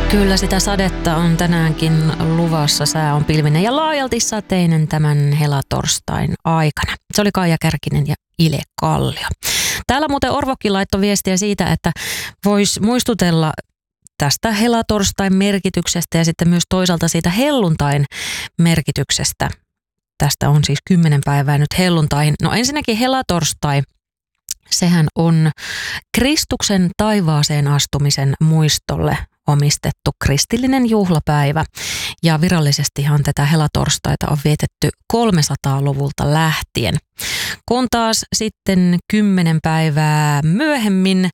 Kyllä sitä sadetta on tänäänkin luvassa. Sää on pilvinen ja laajalti sateinen tämän helatorstain aikana. Se oli Kaija Kärkinen ja Ile Kallio. Täällä muuten Orvokin laittoi viestiä siitä, että vois muistutella tästä helatorstain merkityksestä ja sitten myös toisaalta siitä helluntain merkityksestä. Tästä on siis 10 päivää nyt helluntaihin. No ensinnäkin helatorstai. Sehän on Kristuksen taivaaseen astumisen muistolle omistettu kristillinen juhlapäivä. Ja virallisestihan tätä helatorstaita on vietetty 300-luvulta lähtien. Kun taas sitten 10 päivää myöhemmin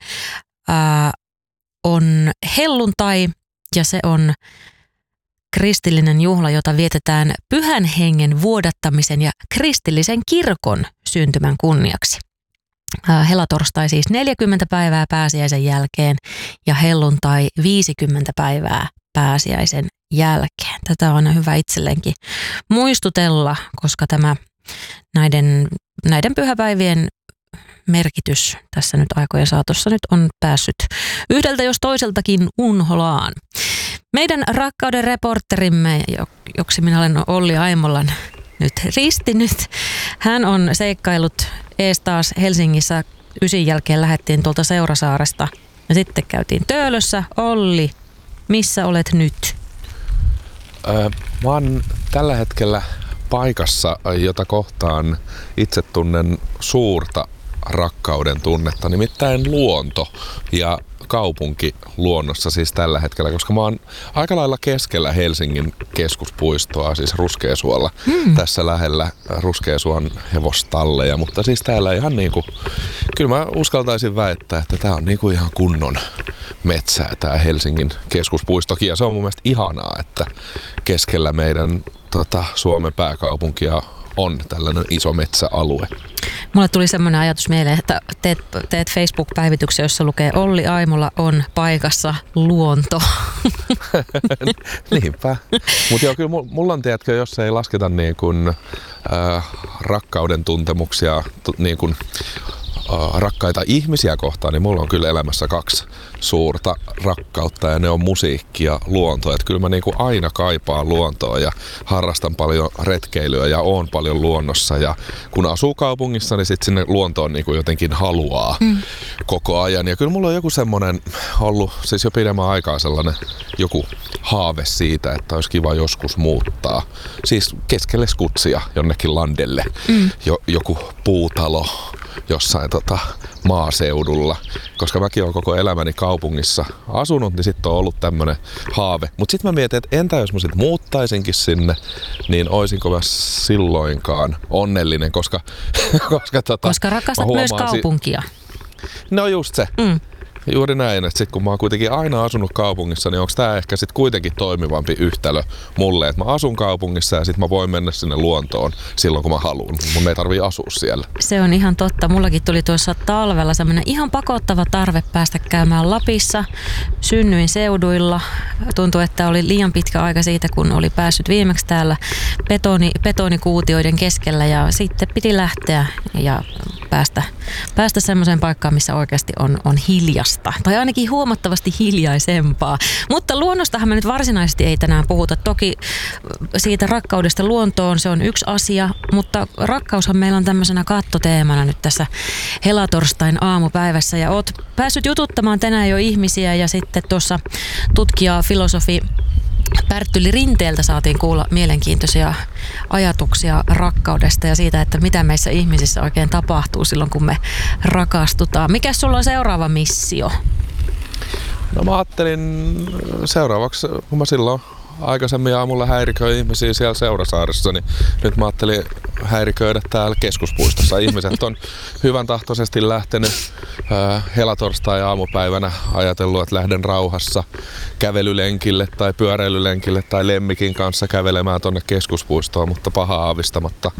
on helluntai ja se on kristillinen juhla, jota vietetään Pyhän Hengen vuodattamisen ja kristillisen kirkon syntymän kunniaksi. Helatorstai siis 40 päivää pääsiäisen jälkeen ja helluntai 50 päivää pääsiäisen jälkeen. Tätä on aina hyvä itselleenkin muistutella, koska tämä näiden pyhäpäivien merkitys tässä nyt aikojen saatossa nyt on päässyt yhdeltä jos toiseltakin unholaan. Meidän rakkauden reporterimme, joksi minä olen Olli Aimolan nyt ristinyt, hän on seikkailut ees taas Helsingissä. 9 jälkeen lähdettiin tuolta Seurasaaresta ja sitten käytiin Töölössä. Olli, missä olet nyt? Mä oon tällä hetkellä paikassa, jota kohtaan itse tunnen suurta rakkauden tunnetta, nimittäin luonto ja kaupunki luonnossa siis tällä hetkellä, koska mä oon aika lailla keskellä Helsingin keskuspuistoa, siis Ruskeasuolla, tässä lähellä Ruskeasuon hevostalleja, mutta siis täällä ihan niinku, kyllä mä uskaltaisin väittää, että tää on niinku ihan kunnon metsää tää Helsingin keskuspuistokin ja se on mun mielestä ihanaa, että keskellä meidän Suomen pääkaupunkia on tällainen iso metsäalue. Mulle tuli semmoinen ajatus mieleen, että teet Facebook-päivityksen, jossa lukee Olli Aimola on paikassa luonto. Niinpä. Mutta joo, kyllä mulla on, tiedätkö, jos ei lasketa niin kuin, rakkauden tuntemuksia, niin kuin, rakkaita ihmisiä kohtaan, niin mulla on kyllä elämässä 2 suurta rakkautta ja ne on musiikki ja luonto. Että kyllä mä niinku aina kaipaan luontoa ja harrastan paljon retkeilyä ja oon paljon luonnossa ja kun asuu kaupungissa, niin sitten sinne luontoon niinku jotenkin haluaa koko ajan. Ja kyllä mulla on joku semmoinen ollut, siis jo pidemmän aikaa sellainen joku haave siitä, että olisi kiva joskus muuttaa. Siis keskelle Skutsia jonnekin landelle, joku puutalo jossain maaseudulla, koska mäkin olen koko elämäni kaupungissa asunut, niin sitten on ollut tämmönen haave. Mutta sitten mä mietin, että entä jos mä sit muuttaisinkin sinne, niin oisinko mä silloinkaan onnellinen, koska rakastat myös kaupunkia. No just se. Juuri näin, että sit kun mä oon kuitenkin aina asunut kaupungissa, niin onko tää ehkä sit kuitenkin toimivampi yhtälö mulle, että mä asun kaupungissa ja sit mä voin mennä sinne luontoon silloin kun mä haluan. Mun ei tarvii asua siellä. Se on ihan totta. Mullakin tuli tuossa talvella semmoinen ihan pakottava tarve päästä käymään Lapissa. Synnyin seuduilla. Tuntui, että oli liian pitkä aika siitä, kun oli päässyt viimeksi täällä betonikuutioiden keskellä ja sitten piti lähteä ja päästä semmoiseen paikkaan, missä oikeasti on hiljasta. Tai ainakin huomattavasti hiljaisempaa. Mutta luonnostahan me nyt varsinaisesti ei tänään puhuta. Toki siitä rakkaudesta luontoon se on yksi asia, mutta rakkaushan meillä on tämmöisenä kattoteemana nyt tässä helatorstain aamupäivässä. Ja oot päässyt jututtamaan tänään jo ihmisiä ja sitten tuossa tutkija, filosofi Pärttyli Rinteeltä saatiin kuulla mielenkiintoisia ajatuksia rakkaudesta ja siitä, että mitä meissä ihmisissä oikein tapahtuu silloin, kun me rakastutaan. Mikäs sulla on seuraava missio? No mä ajattelin seuraavaksi, kun mä silloin aikaisemmin aamulla häiriköin ihmisiä siellä Seurasaaressa, niin nyt mä ajattelin häiriköidä täällä keskuspuistossa. Ihmiset on hyvän tahtoisesti lähtenyt helatorstai aamupäivänä ajatellut, että lähden rauhassa kävelylenkille tai pyöräilylenkille tai lemmikin kanssa kävelemään tonne keskuspuistoon, mutta pahaa aavistamatta